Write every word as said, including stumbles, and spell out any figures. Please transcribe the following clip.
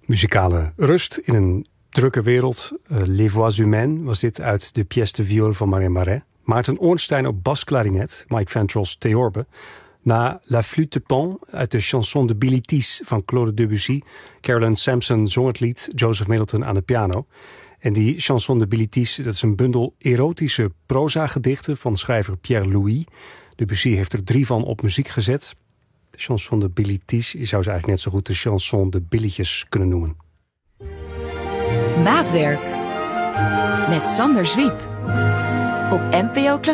Muzikale rust in een drukke wereld. Uh, Les Voix Humaines was dit uit de pièce de viol van Marianne Barret. Maarten Ornstein op basklarinet, Mike Ventros theorbe. Na La Flûte de Pan uit de chanson de Billy Ties van Claude Debussy. Carolyn Sampson zong het lied, Joseph Middleton aan de piano. En die chanson de Billy Ties, dat is een bundel erotische proza-gedichten van schrijver Pierre Louis. Debussy heeft er drie van op muziek gezet. De chanson de Billy Ties, je zou ze eigenlijk net zo goed de chanson de Billetjes kunnen noemen. Maatwerk met Sander Zwiep op N P O Klassiek.